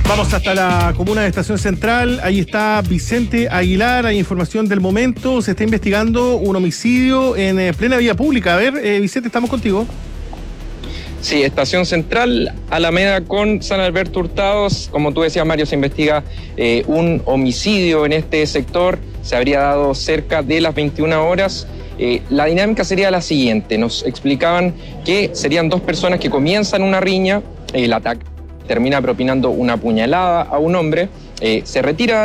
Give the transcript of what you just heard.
Vamos hasta la comuna de Estación Central. Ahí está Vicente Aguilar. Hay información del momento. Se está investigando un homicidio en plena vía pública. A ver, Vicente, estamos contigo. Sí, Estación Central, Alameda con San Alberto Hurtados. Como tú decías, Mario, se investiga un homicidio en este sector. Se habría dado cerca de las 21 horas. La dinámica sería la siguiente. Nos explicaban que serían dos personas que comienzan una riña. El ataque termina propinando una puñalada a un hombre. Se retira